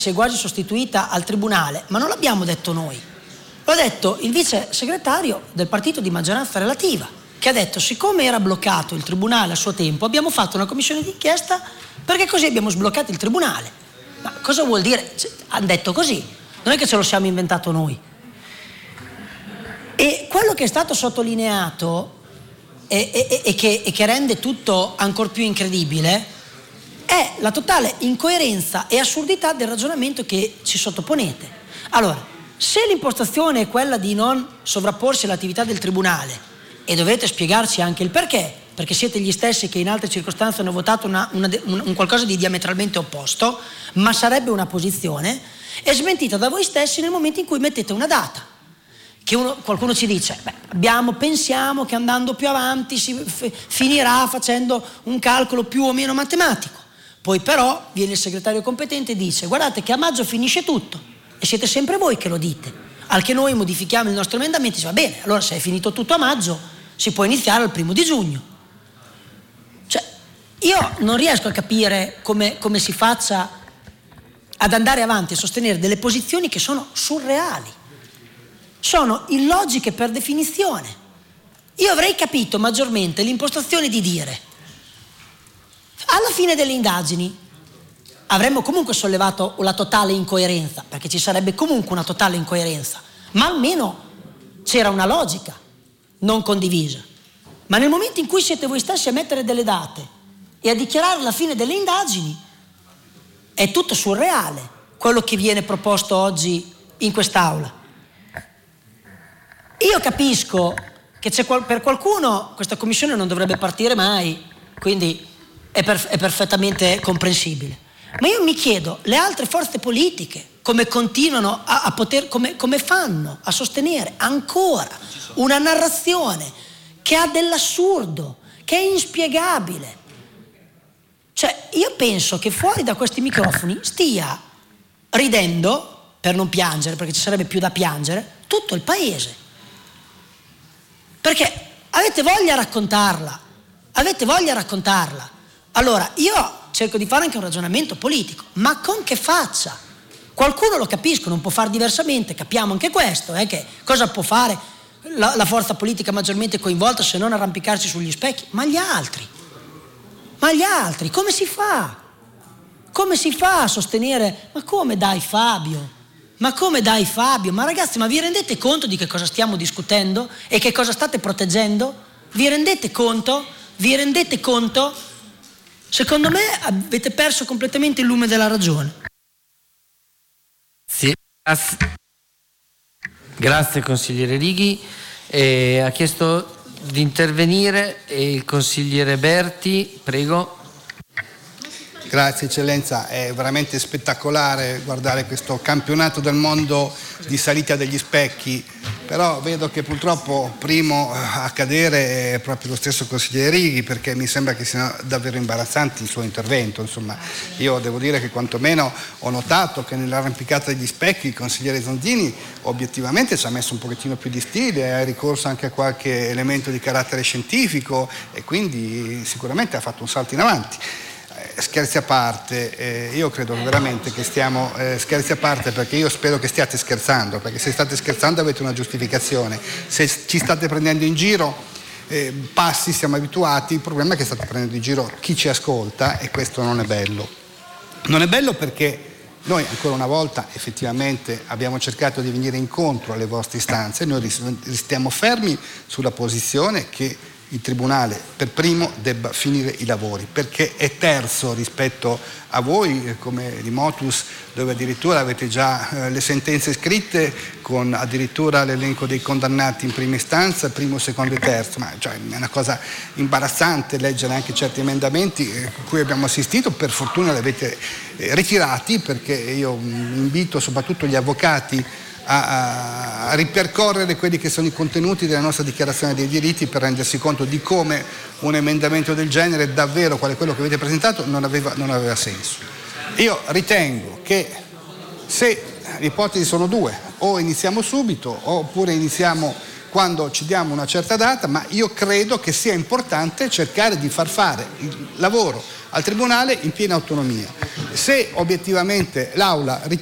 si è quasi sostituita al tribunale, ma non l'abbiamo detto noi, l'ha detto il vice segretario del partito di maggioranza relativa, che ha detto: siccome era bloccato il tribunale a suo tempo, abbiamo fatto una commissione d'inchiesta perché così abbiamo sbloccato il tribunale. Ma cosa vuol dire? Hanno detto così, non è che ce lo siamo inventato noi. E quello che è stato sottolineato e che rende tutto ancor più incredibile è la totale incoerenza e assurdità del ragionamento che ci sottoponete. Allora, se l'impostazione è quella di non sovrapporsi all'attività del tribunale, e dovete spiegarci anche il perché siete gli stessi che in altre circostanze hanno votato un qualcosa di diametralmente opposto, ma sarebbe una posizione, è smentita da voi stessi nel momento in cui mettete una data. Che qualcuno ci dice: pensiamo che andando più avanti si finirà facendo un calcolo più o meno matematico. Poi però viene il segretario competente e dice: guardate che a maggio finisce tutto, e siete sempre voi che lo dite, al che noi modifichiamo il nostro emendamento e dice: va bene, allora se è finito tutto a maggio si può iniziare al 1° giugno. Cioè, io non riesco a capire come si faccia ad andare avanti e sostenere delle posizioni che sono surreali, sono illogiche per definizione. Io avrei capito maggiormente l'impostazione di dire: alla fine delle indagini avremmo comunque sollevato la totale incoerenza, perché ci sarebbe comunque una totale incoerenza, ma almeno c'era una logica non condivisa. Ma nel momento in cui siete voi stessi a mettere delle date e a dichiarare la fine delle indagini, è tutto surreale quello che viene proposto oggi in quest'Aula. Io capisco che per qualcuno questa commissione non dovrebbe partire mai, quindi è perfettamente comprensibile. Ma io mi chiedo, le altre forze politiche come continuano a poter, come fanno a sostenere ancora una narrazione che ha dell'assurdo, che è inspiegabile? Cioè, io penso che fuori da questi microfoni stia ridendo, per non piangere, perché ci sarebbe più da piangere, tutto il paese. Perché avete voglia a raccontarla. Allora, io cerco di fare anche un ragionamento politico, ma con che faccia? Qualcuno, lo capisco, non può fare diversamente, capiamo anche questo, che cosa può fare la forza politica maggiormente coinvolta se non arrampicarsi sugli specchi? Ma gli altri, come si fa? Come si fa a sostenere: ma come dai Fabio? Ma ragazzi, ma vi rendete conto di che cosa stiamo discutendo e che cosa state proteggendo? Vi rendete conto? Secondo me avete perso completamente il lume della ragione. Sì, grazie consigliere Righi. Ha chiesto di intervenire il consigliere Berti, prego. Grazie eccellenza, è veramente spettacolare guardare questo campionato del mondo di salita degli specchi, però vedo che purtroppo primo a cadere è proprio lo stesso consigliere Righi, perché mi sembra che sia davvero imbarazzante il suo intervento. Insomma, io devo dire che quantomeno ho notato che nell'arrampicata degli specchi il consigliere Zanzini obiettivamente ci ha messo un pochettino più di stile, ha ricorso anche a qualche elemento di carattere scientifico e quindi sicuramente ha fatto un salto in avanti. Scherzi a parte, io credo veramente che stiamo, scherzi a parte, perché io spero che stiate scherzando, perché se state scherzando avete una giustificazione, se ci state prendendo in giro, passi, siamo abituati, il problema è che state prendendo in giro chi ci ascolta e questo non è bello. Non è bello perché noi ancora una volta effettivamente abbiamo cercato di venire incontro alle vostre istanze, noi restiamo fermi sulla posizione che il Tribunale per primo debba finire i lavori, perché è terzo rispetto a voi, come di Motus, dove addirittura avete già le sentenze scritte con addirittura l'elenco dei condannati in prima istanza, primo, secondo e terzo, ma cioè, è una cosa imbarazzante leggere anche certi emendamenti a cui abbiamo assistito. Per fortuna li avete ritirati, perché io invito soprattutto gli avvocati a ripercorrere quelli che sono i contenuti della nostra dichiarazione dei diritti per rendersi conto di come un emendamento del genere, davvero quale quello che avete presentato, non aveva senso. Io ritengo che se le ipotesi sono due, o iniziamo subito oppure iniziamo quando ci diamo una certa data, ma io credo che sia importante cercare di far fare il lavoro al Tribunale in piena autonomia. Se obiettivamente l'Aula